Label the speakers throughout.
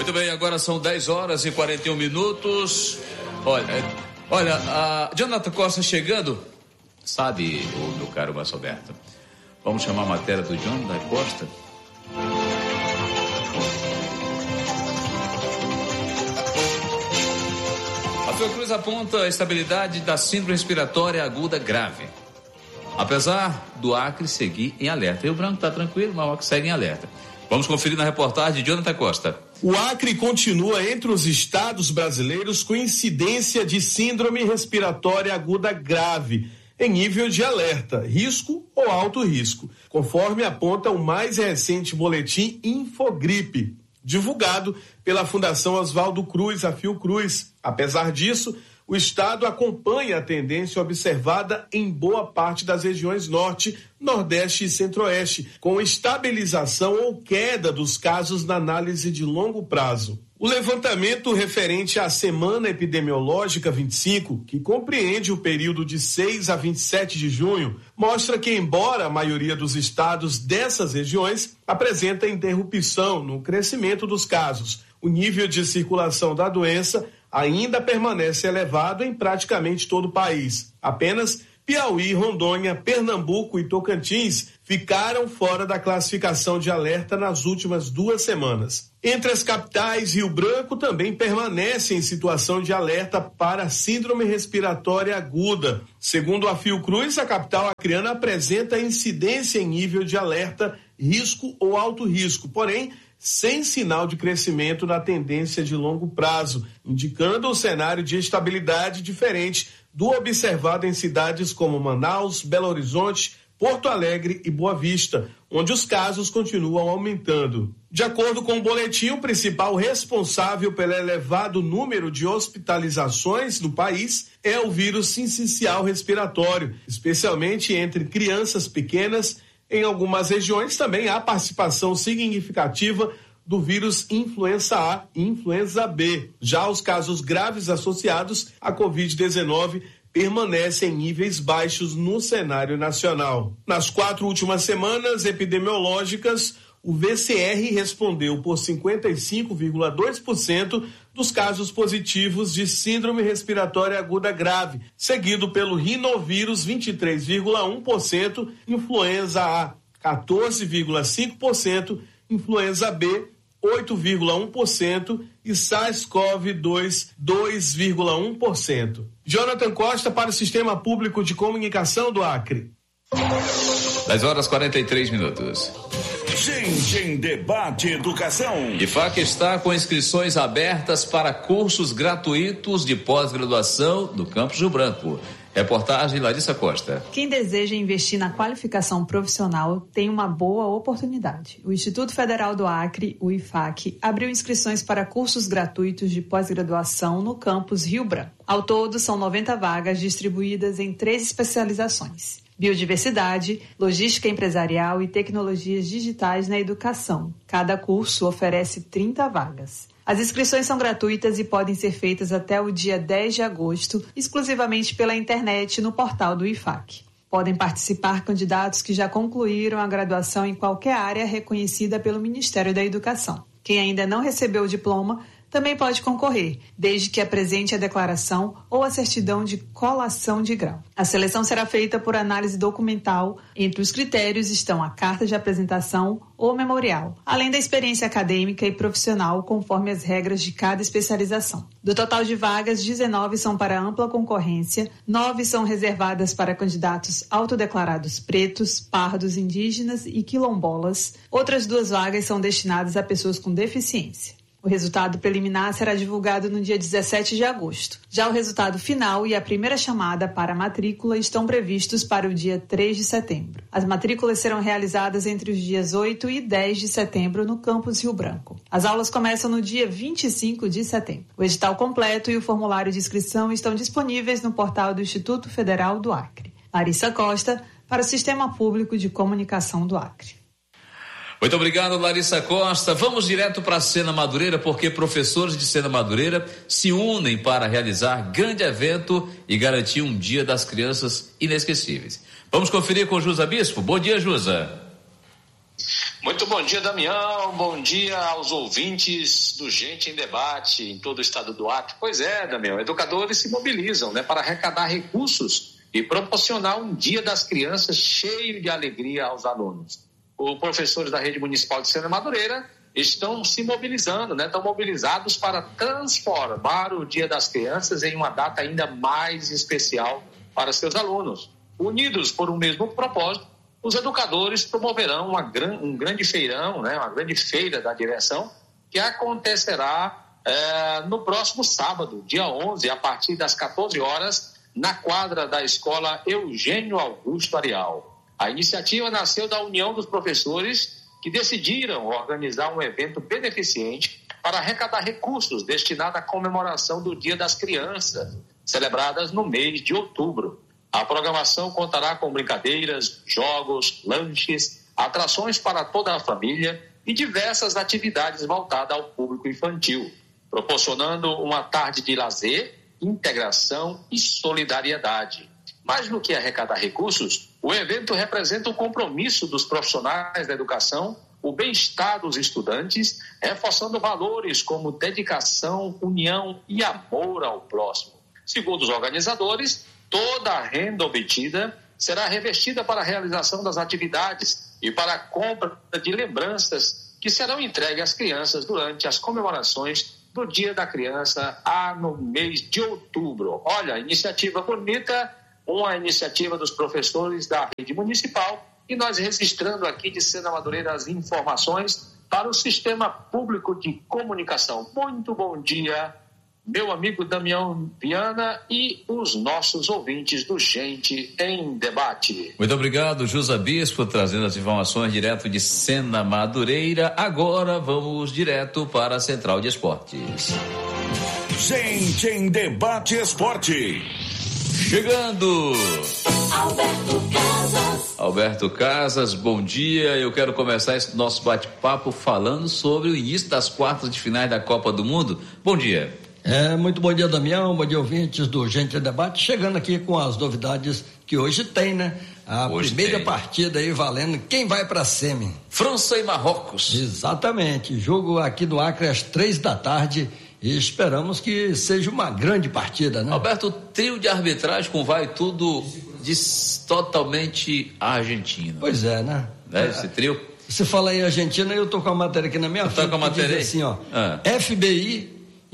Speaker 1: Muito bem, agora são 10h41. Olha, a Jonathan Costa chegando. Sabe, meu caro Márcio Alberto, vamos chamar a matéria do Jonathan Costa? A Fiocruz aponta a estabilidade da síndrome respiratória aguda grave. Apesar do Acre seguir em alerta. Rio Branco está tranquilo, mas o Acre segue em alerta. Vamos conferir na reportagem de Jonathan Costa.
Speaker 2: O Acre continua entre os estados brasileiros com incidência de síndrome respiratória aguda grave, em nível de alerta, risco ou alto risco, conforme aponta o mais recente boletim Infogripe, divulgado pela Fundação Oswaldo Cruz, a Fiocruz. Apesar disso, o estado acompanha a tendência observada em boa parte das regiões norte, nordeste e centro-oeste, com estabilização ou queda dos casos na análise de longo prazo. O levantamento referente à Semana Epidemiológica 25, que compreende o período de 6 a 27 de junho, mostra que, embora a maioria dos estados dessas regiões apresenta interrupção no crescimento dos casos, o nível de circulação da doença ainda permanece elevado em praticamente todo o país. Apenas Piauí, Rondônia, Pernambuco e Tocantins ficaram fora da classificação de alerta nas últimas 2 semanas. Entre as capitais, Rio Branco também permanece em situação de alerta para síndrome respiratória aguda. Segundo a Fiocruz, a capital acreana apresenta incidência em nível de alerta, risco ou alto risco, porém sem sinal de crescimento na tendência de longo prazo, indicando um cenário de estabilidade diferente do observado em cidades como Manaus, Belo Horizonte, Porto Alegre e Boa Vista, onde os casos continuam aumentando. De acordo com o boletim, o principal responsável pelo elevado número de hospitalizações no país é o vírus sincicial respiratório, especialmente entre crianças pequenas. Em algumas regiões também há participação significativa do vírus influenza A e influenza B. Já os casos graves associados à Covid-19 permanecem em níveis baixos no cenário nacional. Nas 4 últimas semanas epidemiológicas, o VCR respondeu por 55,2% dos casos positivos de síndrome respiratória aguda grave, seguido pelo rinovírus 23,1%, influenza A 14,5%, influenza B 8,1% e SARS-CoV-2 2,1%. Jonathan Costa para o Sistema Público de Comunicação do Acre.
Speaker 1: 10h43.
Speaker 3: Gente em Debate Educação.
Speaker 1: IFAC está com inscrições abertas para cursos gratuitos de pós-graduação do Campus Rio Branco. Reportagem Larissa Costa.
Speaker 4: Quem deseja investir na qualificação profissional tem uma boa oportunidade. O Instituto Federal do Acre, o IFAC, abriu inscrições para cursos gratuitos de pós-graduação no Campus Rio Branco. Ao todo, são 90 vagas distribuídas em 3 especializações: biodiversidade, logística empresarial e tecnologias digitais na educação. Cada curso oferece 30 vagas. As inscrições são gratuitas e podem ser feitas até o dia 10 de agosto, exclusivamente pela internet no portal do IFAC. Podem participar candidatos que já concluíram a graduação em qualquer área reconhecida pelo Ministério da Educação. Quem ainda não recebeu o diploma também pode concorrer, desde que apresente a declaração ou a certidão de colação de grau. A seleção será feita por análise documental. Entre os critérios estão a carta de apresentação ou memorial, além da experiência acadêmica e profissional, conforme as regras de cada especialização. Do total de vagas, 19 são para ampla concorrência, 9 são reservadas para candidatos autodeclarados pretos, pardos, indígenas e quilombolas. Outras 2 vagas são destinadas a pessoas com deficiência. O resultado preliminar será divulgado no dia 17 de agosto. Já o resultado final e a primeira chamada para a matrícula estão previstos para o dia 3 de setembro. As matrículas serão realizadas entre os dias 8 e 10 de setembro no Campus Rio Branco. As aulas começam no dia 25 de setembro. O edital completo e o formulário de inscrição estão disponíveis no portal do Instituto Federal do Acre. Larissa Costa, para o Sistema Público de Comunicação do Acre.
Speaker 1: Muito obrigado, Larissa Costa. Vamos direto para a Sena Madureira, porque professores de Sena Madureira se unem para realizar grande evento e garantir um Dia das Crianças inesquecíveis. Vamos conferir com Jusa Bispo. Bom dia, Jusa.
Speaker 5: Muito bom dia, Damião. Bom dia aos ouvintes do Gente em Debate em todo o estado do Acre. Pois é, Damião, educadores se mobilizam, né, para arrecadar recursos e proporcionar um Dia das Crianças cheio de alegria aos alunos. Os professores da Rede Municipal de Sena Madureira estão se mobilizando, né? Estão mobilizados para transformar o Dia das Crianças em uma data ainda mais especial para seus alunos. Unidos por um mesmo propósito, os educadores promoverão um grande feirão, né? Uma grande feira da direção, que acontecerá no próximo sábado, dia 11, a partir das 14 horas, na quadra da Escola Eugênio Augusto Arial. A iniciativa nasceu da união dos professores que decidiram organizar um evento beneficente para arrecadar recursos destinados à comemoração do Dia das Crianças, celebradas no mês de outubro. A programação contará com brincadeiras, jogos, lanches, atrações para toda a família e diversas atividades voltadas ao público infantil, proporcionando uma tarde de lazer, integração e solidariedade. Mais do que arrecadar recursos, o evento representa um compromisso dos profissionais da educação, o bem-estar dos estudantes, reforçando valores como dedicação, união e amor ao próximo. Segundo os organizadores, toda a renda obtida será revestida para a realização das atividades e para a compra de lembranças que serão entregues às crianças durante as comemorações do Dia da Criança no mês de outubro. Olha, iniciativa bonita, uma iniciativa dos professores da rede municipal, e nós registrando aqui de Sena Madureira as informações para o Sistema Público de Comunicação. Muito bom dia, meu amigo Damião Viana e os nossos ouvintes do Gente em Debate.
Speaker 1: Muito obrigado, Jusa Bispo, trazendo as informações direto de Sena Madureira. Agora vamos direto para a Central de Esportes.
Speaker 3: Gente em Debate Esporte.
Speaker 1: Chegando! Alberto Casas, bom dia. Eu quero começar esse nosso bate-papo falando sobre o início das quartas de finais da Copa do Mundo. Bom dia.
Speaker 6: Muito bom dia, Damião, bom dia, ouvintes do Gente em Debate, chegando aqui com as novidades que hoje tem, né? Hoje primeira tem. Partida aí valendo, quem vai pra semi?
Speaker 1: França e Marrocos.
Speaker 6: Exatamente, jogo aqui no Acre às 15h e esperamos que seja uma grande partida, né?
Speaker 1: Alberto, o trio de arbitragem com vai tudo totalmente argentino.
Speaker 6: Pois é, né?
Speaker 1: Esse trio.
Speaker 6: Você fala em Argentina, eu tô com a matéria aqui na minha frente.
Speaker 1: Tá com a matéria aí?
Speaker 6: Assim, ó, FBI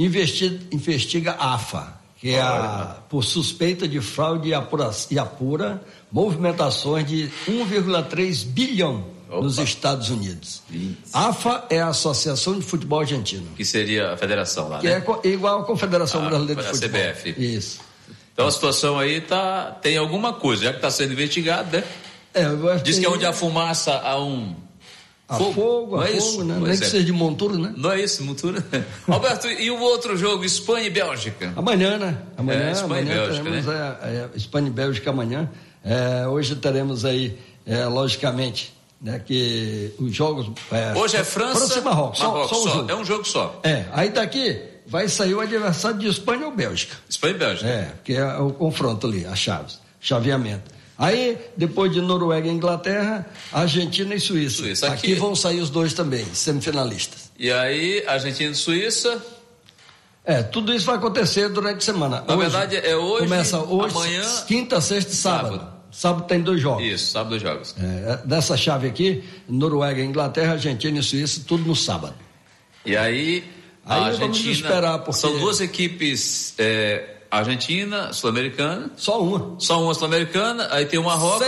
Speaker 6: investiga AFA, que é por suspeita de fraude e apura movimentações de 1,3 bilhão nos Estados Unidos. AFA é a Associação de Futebol Argentino.
Speaker 1: Que seria a federação lá,
Speaker 6: que
Speaker 1: né?
Speaker 6: É igual à Confederação Brasileira de Futebol.
Speaker 1: A CBF.
Speaker 6: Isso.
Speaker 1: Então a situação aí tem alguma coisa, já que está sendo investigado, né? Diz que é onde há fumaça há um...
Speaker 6: Fogo,
Speaker 1: né?
Speaker 6: Nem que seja de montura, né?
Speaker 1: Não é isso, montura? Alberto, e o outro jogo, Espanha e Bélgica?
Speaker 6: Amanhã, né?
Speaker 1: Espanha e Bélgica,
Speaker 6: teremos,
Speaker 1: né?
Speaker 6: Espanha e Bélgica amanhã. Hoje teremos aí, logicamente, né, que os jogos...
Speaker 1: Hoje é França
Speaker 6: e Marrocos. Só um jogo.
Speaker 1: É um jogo só.
Speaker 6: Aí daqui vai sair o adversário de Espanha ou Bélgica.
Speaker 1: Espanha e Bélgica.
Speaker 6: Que é o confronto ali, a chaveamento. Aí, depois de Noruega e Inglaterra, Argentina e Suíça. Aqui vão sair os dois também, semifinalistas.
Speaker 1: E aí, Argentina e Suíça?
Speaker 6: Tudo isso vai acontecer durante a semana.
Speaker 1: Na verdade, é hoje,
Speaker 6: começa hoje,
Speaker 1: amanhã...
Speaker 6: Quinta, sexta e sábado. Sábado tem 2 jogos.
Speaker 1: Isso, sábado 2 jogos.
Speaker 6: Dessa chave aqui, Noruega, Inglaterra, Argentina e Suíça, tudo no sábado.
Speaker 1: E aí a Argentina...
Speaker 6: Vamos esperar, porque...
Speaker 1: São 2 equipes... Argentina, Sul-Americana.
Speaker 6: Só uma
Speaker 1: Sul-Americana, aí tem o Marrocos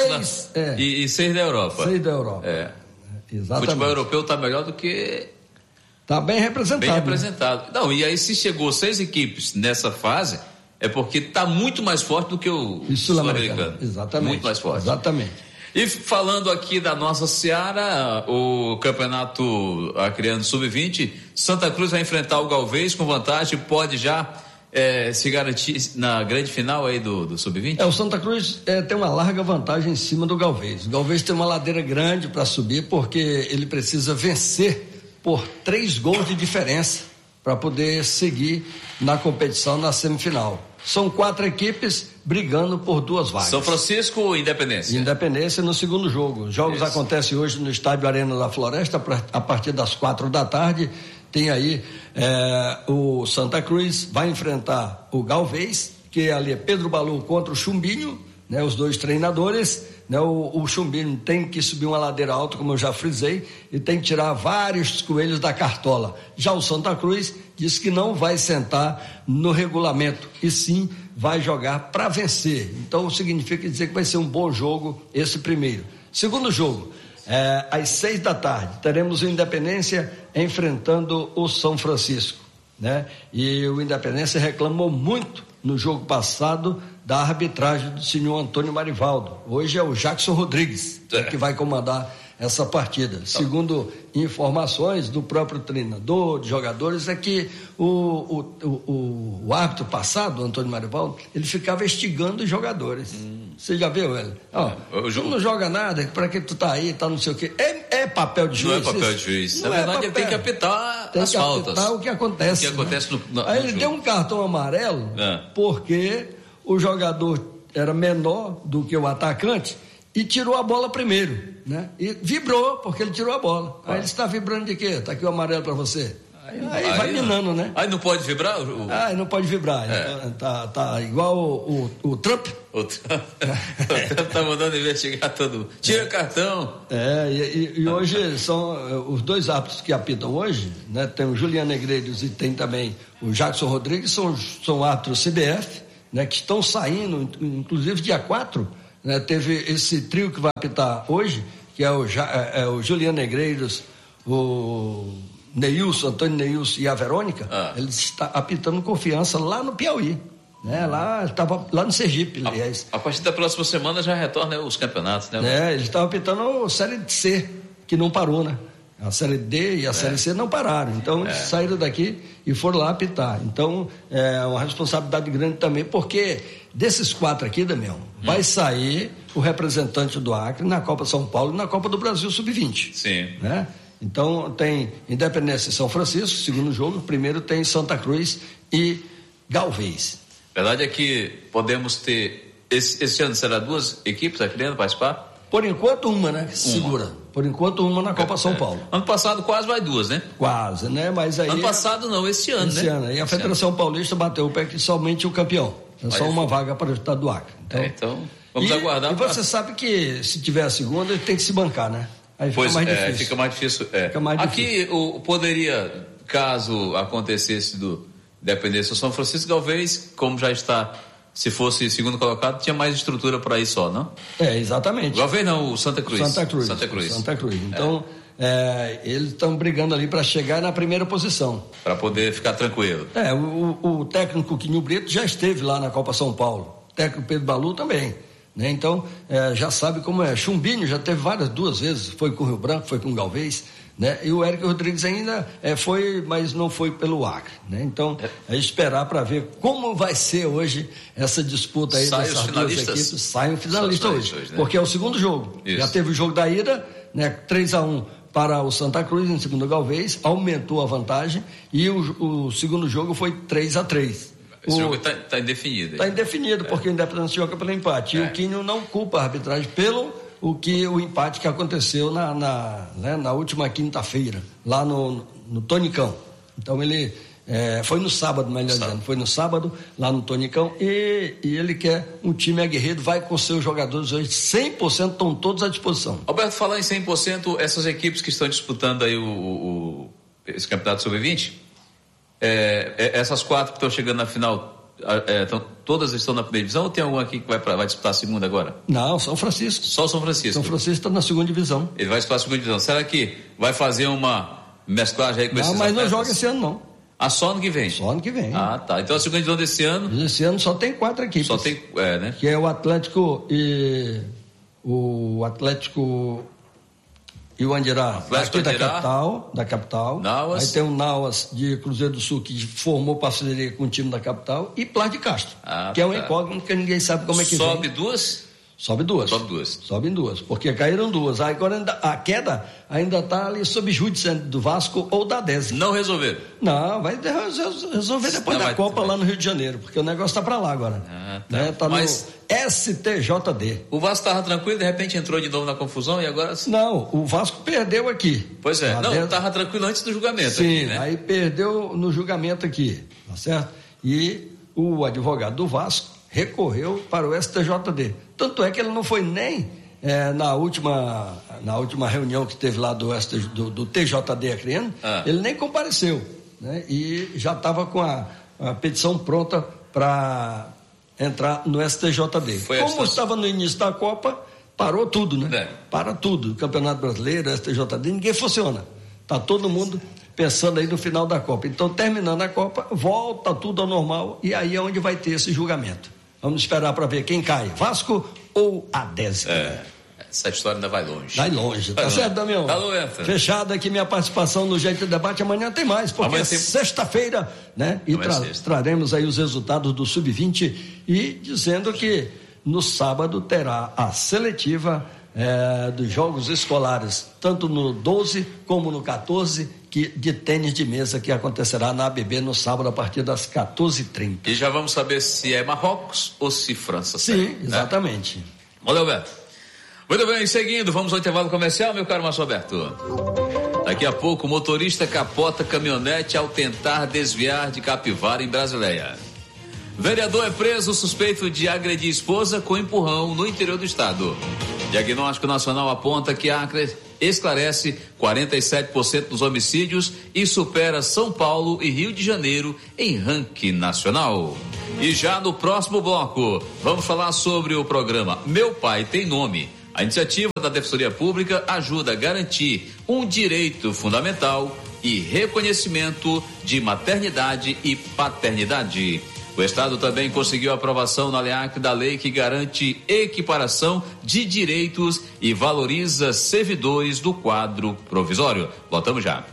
Speaker 1: e 6 da Europa.
Speaker 6: 6 da Europa. Exatamente.
Speaker 1: O futebol europeu está melhor do que...
Speaker 6: Está bem representado.
Speaker 1: Bem representado. Né? Não, e aí se chegou 6 equipes nessa fase, é porque está muito mais forte do que o Sul-Americano.
Speaker 6: Exatamente.
Speaker 1: Muito mais forte.
Speaker 6: Exatamente.
Speaker 1: E falando aqui da nossa Seara, o campeonato acreano sub-20, Santa Cruz vai enfrentar o Galvez com vantagem, pode já... se garantir na grande final aí do Sub-20?
Speaker 6: O Santa Cruz tem uma larga vantagem em cima do Galvez. O Galvez tem uma ladeira grande para subir porque ele precisa vencer por 3 gols de diferença para poder seguir na competição na semifinal. São 4 equipes, brigando por 2 vagas.
Speaker 1: São Francisco ou Independência?
Speaker 6: Independência no segundo jogo. Os jogos acontecem hoje no Estádio Arena da Floresta, a partir das 4h. Tem aí o Santa Cruz vai enfrentar o Galvez, que ali é Pedro Balu contra o Chumbinho, né? Os 2 treinadores, né? O Chumbinho tem que subir uma ladeira alta, como eu já frisei, e tem que tirar vários coelhos da cartola. Já o Santa Cruz disse que não vai sentar no regulamento, e sim vai jogar para vencer. Então significa dizer que vai ser um bom jogo esse primeiro. Segundo jogo, às 6h, teremos o Independência enfrentando o São Francisco, né? E o Independência reclamou muito no jogo passado da arbitragem do senhor Antônio Marivaldo. Hoje é o Jackson Rodrigues que vai comandar essa partida. Segundo informações do próprio treinador, de jogadores, é que o árbitro passado, o Antônio Marivaldo, ele ficava instigando os jogadores. Você já viu, ele? Tu não joga nada, para que tu tá aí, tá não sei o quê. É papel de juiz?
Speaker 1: Não é papel de juiz. Na verdade, ele tem que apitar as faltas.
Speaker 6: O que acontece.
Speaker 1: O que acontece no
Speaker 6: aí ele deu um cartão amarelo porque o jogador era menor do que o atacante e tirou a bola primeiro, né? E vibrou, porque ele tirou a bola. Aí ele está vibrando de quê? Tá aqui o amarelo para você. Aí vai minando, né?
Speaker 1: Aí não pode vibrar?
Speaker 6: Aí não pode vibrar. Tá igual o Trump.
Speaker 1: O Trump tá mandando investigar todo mundo. Tira cartão.
Speaker 6: E hoje são os 2 árbitros que apitam hoje, né? Tem o Juliano Negreiros e tem também o Jackson Rodrigues, são árbitros CBF, né? Que estão saindo, inclusive dia 4, né? Teve esse trio que vai apitar hoje, que é o Juliano Negreiros, o Neilson, Antônio Neilson e a Verônica. Eles estão apitando Confiança lá no Piauí, né? Estava lá no Sergipe, aliás.
Speaker 1: A partir da próxima semana já retorna os campeonatos, né?
Speaker 6: Eles estavam apitando a Série C, que não parou, né? A Série D e a Série C não pararam, então eles saíram daqui e foram lá apitar. Então é uma responsabilidade grande também, porque desses 4 aqui, Damião, vai sair o representante do Acre na Copa São Paulo e na Copa do Brasil Sub-20.
Speaker 1: Sim.
Speaker 6: Né? Então tem Independência e São Francisco, segundo jogo, primeiro tem Santa Cruz e Galvez.
Speaker 1: A verdade é que podemos ter, esse ano será 2 equipes querendo participar?
Speaker 6: Por enquanto uma, né? Segura. Por enquanto uma na Copa São Paulo.
Speaker 1: Ano passado quase vai 2, né?
Speaker 6: Quase, né? Mas aí...
Speaker 1: Ano passado não, esse ano, né?
Speaker 6: Esse ano. E a Federação Paulista bateu o pé que somente o campeão. É só uma vaga para o estado do Acre.
Speaker 1: Então vamos aguardar.
Speaker 6: E você sabe que se tiver a segunda, ele tem que se bancar, né? Aí fica mais difícil.
Speaker 1: Fica mais difícil.
Speaker 6: Fica mais
Speaker 1: Aqui
Speaker 6: difícil.
Speaker 1: Poderia, caso acontecesse do Independência São Francisco, talvez, como já está, se fosse segundo colocado, tinha mais estrutura para ir só, não?
Speaker 6: Exatamente.
Speaker 1: Talvez não, o Santa Cruz.
Speaker 6: Santa Cruz. Então, eles estão brigando ali para chegar na primeira posição.
Speaker 1: Para poder ficar tranquilo.
Speaker 6: O técnico Quinho Brito já esteve lá na Copa São Paulo. O técnico Pedro Balu também. Né? Então, já sabe como é. Chumbinho já teve 2 vezes, foi com o Rio Branco, foi com o Galvez, né? E o Érico Rodrigues ainda foi, mas não foi pelo Acre, né? Então, esperar para ver como vai ser hoje essa disputa aí dessas 2 equipes. Sai o finalista hoje, né? Porque é o segundo jogo. Isso. Já teve o jogo da ida, né? 3-1 para o Santa Cruz, em segundo Galvez, aumentou a vantagem, e o segundo jogo foi 3-3.
Speaker 1: Esse jogo está indefinido.
Speaker 6: Está indefinido, porque o Independência joga pelo empate. E o Quinho não culpa a arbitragem pelo o empate que aconteceu na última quinta-feira, lá no Tonicão. Então ele foi no sábado, melhor dizendo, foi no sábado, lá no Tonicão, e ele quer um time aguerrido, vai com seus jogadores hoje, 100% estão todos à disposição.
Speaker 1: Alberto, falar em 100%, essas equipes que estão disputando aí esse campeonato sub-20, essas 4 que estão chegando na final, todas estão na primeira divisão, ou tem alguma aqui que vai disputar a segunda agora?
Speaker 6: Não, São Francisco.
Speaker 1: Só São Francisco.
Speaker 6: São Francisco está na segunda divisão.
Speaker 1: Ele vai disputar a segunda divisão. Será que vai fazer uma mesclagem aí com esses
Speaker 6: atletas? Não, mas não joga esse ano, não.
Speaker 1: Só ano que vem?
Speaker 6: Só ano que vem.
Speaker 1: Tá. Então a segunda divisão desse ano...
Speaker 6: Esse ano só tem 4 equipes.
Speaker 1: Só tem, né?
Speaker 6: Que é o Atlético e o Andirá, aqui da capital.
Speaker 1: Nauas.
Speaker 6: Aí tem o Nauas de Cruzeiro do Sul, que formou parceria com o time da capital, e Plar de Castro, que é uma incógnita que ninguém sabe como é que
Speaker 1: sobe vem.
Speaker 6: Sobe duas. Sobem duas, porque caíram duas. Agora a queda ainda está ali sob júdice do Vasco ou da DESC.
Speaker 1: Não resolveram?
Speaker 6: Não, vai resolver depois da Copa lá no Rio de Janeiro, porque o negócio está para lá agora.
Speaker 1: Tá.
Speaker 6: Né? Tá
Speaker 1: Mas
Speaker 6: no STJD.
Speaker 1: o Vasco estava tranquilo, de repente entrou de novo na confusão e agora...
Speaker 6: Não, o Vasco perdeu aqui.
Speaker 1: Pois é, estava tranquilo antes do julgamento.
Speaker 6: Sim,
Speaker 1: aqui, né?
Speaker 6: Aí perdeu no julgamento aqui, tá certo? E o advogado do Vasco recorreu para o STJD. Tanto é que ele não foi nem na última reunião que teve lá do TJD Acreano, ele nem compareceu, né? E já estava com a petição pronta para entrar no STJD. Como estava no início da Copa, parou tudo, né? Para tudo. O Campeonato Brasileiro, o STJD, ninguém funciona. Está todo mundo pensando aí no final da Copa. Então, terminando a Copa, volta tudo ao normal e aí é onde vai ter esse julgamento. Vamos esperar para ver quem cai, Vasco ou a DESC.
Speaker 1: Essa história ainda vai longe.
Speaker 6: Vai longe, tá certo, Damião?
Speaker 1: Alô,
Speaker 6: fechada aqui minha participação no Gente de Debate. Amanhã tem mais, porque é sexta-feira, né? E traremos aí os resultados do Sub-20 e dizendo que no sábado terá a seletiva dos jogos escolares, tanto no 12 como no 14, de tênis de mesa, que acontecerá na ABB no sábado a partir das 14h30.
Speaker 1: E já vamos saber se é Marrocos ou se França.
Speaker 6: Sim, exatamente.
Speaker 1: Né? Valeu, Beto. Muito bem, seguindo, vamos ao intervalo comercial, meu caro Márcio Alberto. Daqui a pouco, o motorista capota caminhonete ao tentar desviar de capivara em Brasileia. Vereador é preso suspeito de agredir esposa com empurrão no interior do estado. Diagnóstico Nacional aponta que Acre esclarece 47% dos homicídios e supera São Paulo e Rio de Janeiro em ranking nacional. E já no próximo bloco, vamos falar sobre o programa Meu Pai Tem Nome. A iniciativa da Defensoria Pública ajuda a garantir um direito fundamental e reconhecimento de maternidade e paternidade. O Estado também conseguiu a aprovação na LEAC da lei que garante equiparação de direitos e valoriza servidores do quadro provisório. Voltamos já.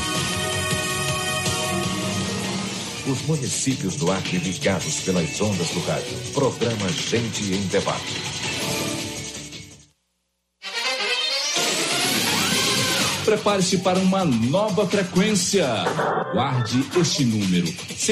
Speaker 3: Os municípios do Acre ligados pelas ondas do rádio. Programa Gente em Debate.
Speaker 7: Prepare-se para uma nova frequência. Guarde este número,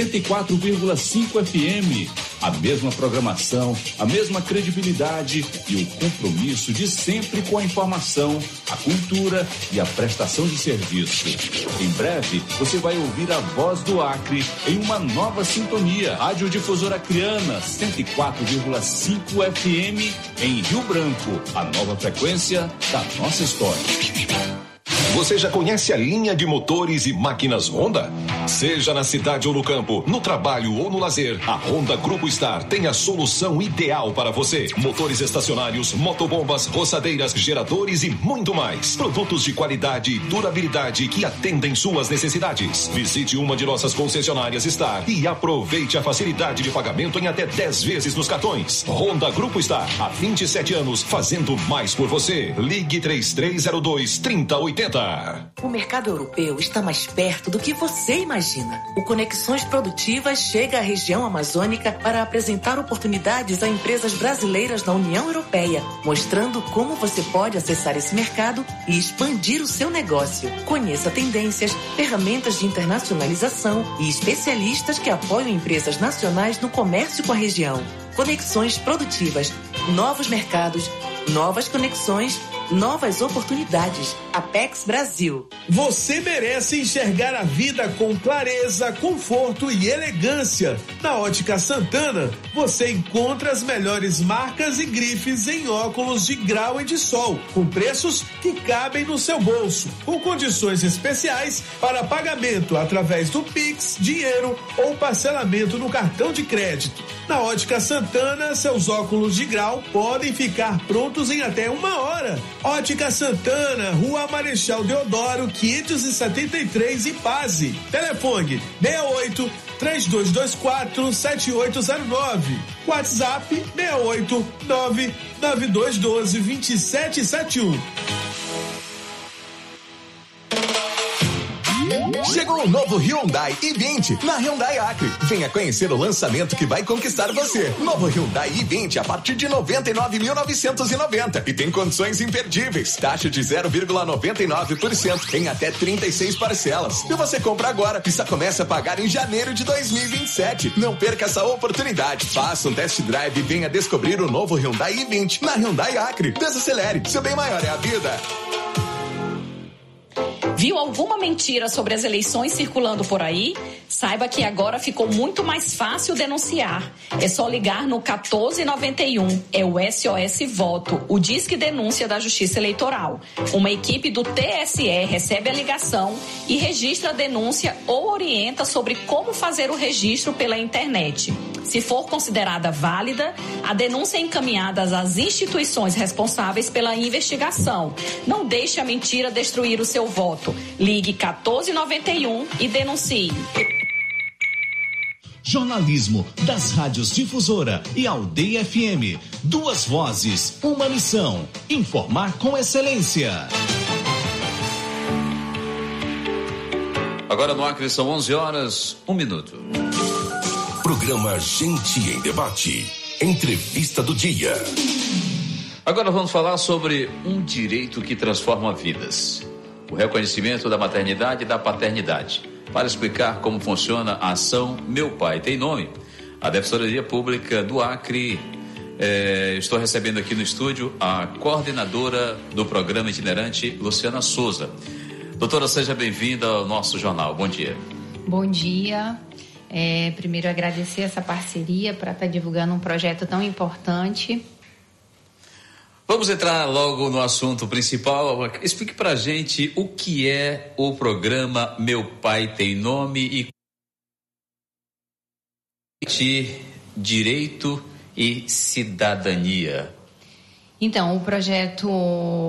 Speaker 7: 104,5 FM. A mesma programação, a mesma credibilidade e o compromisso de sempre com a informação, a cultura e a prestação de serviço. Em breve, você vai ouvir a voz do Acre em uma nova sintonia. Rádio Difusora Acreana, 104,5 FM em Rio Branco. A nova frequência da nossa história.
Speaker 8: Você já conhece a linha de motores e máquinas Honda? Seja na cidade ou no campo, no trabalho ou no lazer, a Honda Grupo Star tem a solução ideal para você. Motores estacionários, motobombas, roçadeiras, geradores e muito mais. Produtos de qualidade e durabilidade que atendem suas necessidades. Visite uma de nossas concessionárias Star e aproveite a facilidade de pagamento em até 10 vezes nos cartões. Honda Grupo Star, há 27 anos, fazendo mais por você. Ligue 3302-3080.
Speaker 9: O mercado europeu está mais perto do que você imagina. O Conexões Produtivas chega à região amazônica para apresentar oportunidades a empresas brasileiras na União Europeia, mostrando como você pode acessar esse mercado e expandir o seu negócio. Conheça tendências, ferramentas de internacionalização e especialistas que apoiam empresas nacionais no comércio com a região. Conexões Produtivas, novos mercados, novas conexões, novas oportunidades. Apex Brasil.
Speaker 2: Você merece enxergar a vida com clareza, conforto e elegância. Na Ótica Santana, você encontra as melhores marcas e grifes em óculos de grau e de sol, com preços que cabem no seu bolso, com condições especiais para pagamento através do Pix, dinheiro ou parcelamento no cartão de crédito. Na Ótica Santana, seus óculos de grau podem ficar prontos em até 1 hora. Ótica Santana, Rua Marechal Deodoro, 573, Ipase. Telefone 68-3224-7809. WhatsApp 689-9212-2771.
Speaker 10: Chegou o novo Hyundai i20 na Hyundai Acre. Venha conhecer o lançamento que vai conquistar você. Novo Hyundai i20 a partir de 99.990 e tem condições imperdíveis. Taxa de 0,99% em até 36 parcelas. E você compra agora e só começa a pagar em janeiro de 2027. Não perca essa oportunidade. Faça um test drive e venha descobrir o novo Hyundai i20 na Hyundai Acre. Desacelere, seu bem maior é a vida.
Speaker 11: Viu alguma mentira sobre as eleições circulando por aí? Saiba que agora ficou muito mais fácil denunciar. É só ligar no 1491. É o SOS Voto, o Disque Denúncia da Justiça Eleitoral. Uma equipe do TSE recebe a ligação e registra a denúncia ou orienta sobre como fazer o registro pela internet. Se for considerada válida, a denúncia é encaminhada às instituições responsáveis pela investigação. Não deixe a mentira destruir o seu voto. Ligue 1491 e denuncie.
Speaker 12: Jornalismo das rádios Difusora e Aldeia FM. Duas vozes, uma missão. Informar com excelência.
Speaker 1: Agora no Acre são 11 horas, 1 minuto.
Speaker 8: Programa Gente em Debate. Entrevista do dia.
Speaker 1: Agora vamos falar sobre um direito que transforma vidas. O reconhecimento da maternidade e da paternidade. Para explicar como funciona a ação Meu Pai Tem Nome, a Defensoria Pública do Acre, estou recebendo aqui no estúdio a coordenadora do programa itinerante, Luciana Souza. Doutora, seja bem-vinda ao nosso jornal. Bom dia.
Speaker 13: Bom dia. Primeiro agradecer essa parceria para estar divulgando um projeto tão importante.
Speaker 1: Vamos entrar logo no assunto principal. Explique pra gente o que é o programa Meu Pai Tem Nome e Direito e Cidadania.
Speaker 13: Então, o projeto